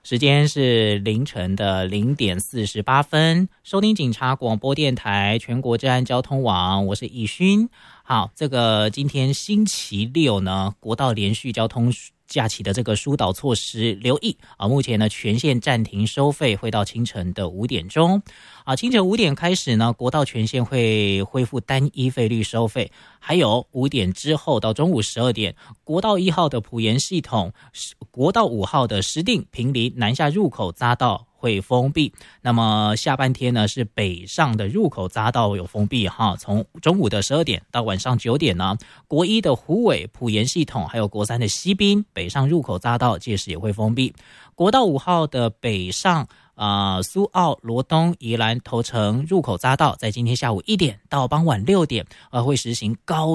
时间是凌晨的0:48，收听警察广播电台全国治安交通网，我是易勋。好，这个今天星期六呢，国道连续交通假期的这个疏导措施，留意目前呢全线暂停收费，会到清晨的5点钟。清晨5点开始呢，国道全线会恢复单一费率收费，还有5点之后到中午12点，国道1号的埔盐系统、国道5号的石碇、坪林南下入口匝道会封闭。那么下半天呢，是北上的入口匝道有封闭哈，从中午的12点到晚上9点呢，国1的虎尾、埔盐系统还有国3的西滨北上入口匝道届时也会封闭。国道5号的北上苏澳、罗东、宜兰、头城入口匝道，在今天下午1点到傍晚6点会实行高